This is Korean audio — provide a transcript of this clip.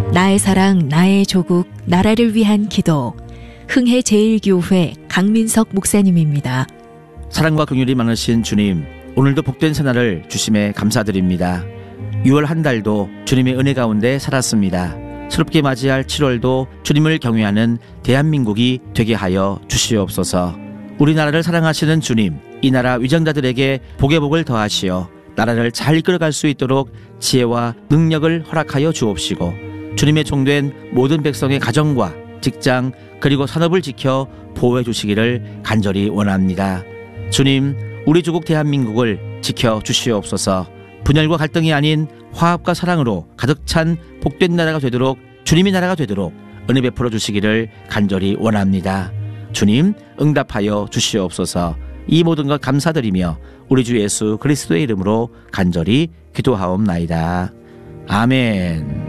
나의 사랑, 나의 조국, 나라를 위한 기도. 흥해제일교회 강민석 목사님입니다. 사랑과 긍휼이 많으신 주님, 오늘도 복된 새날을 주심에 감사드립니다. 6월 한 달도 주님의 은혜 가운데 살았습니다. 새롭게 맞이할 7월도 주님을 경외하는 대한민국이 되게 하여 주시옵소서. 우리나라를 사랑하시는 주님, 이 나라 위정자들에게 복의 복을 더하시어 나라를 잘 이끌어갈 수 있도록 지혜와 능력을 허락하여 주옵시고, 주님의 종된 모든 백성의 가정과 직장 그리고 산업을 지켜 보호해 주시기를 간절히 원합니다. 주님, 우리 조국 대한민국을 지켜 주시옵소서. 분열과 갈등이 아닌 화합과 사랑으로 가득 찬 복된 나라가 되도록, 주님의 나라가 되도록 은혜 베풀어 주시기를 간절히 원합니다. 주님, 응답하여 주시옵소서. 이 모든 것 감사드리며 우리 주 예수 그리스도의 이름으로 간절히 기도하옵나이다. 아멘.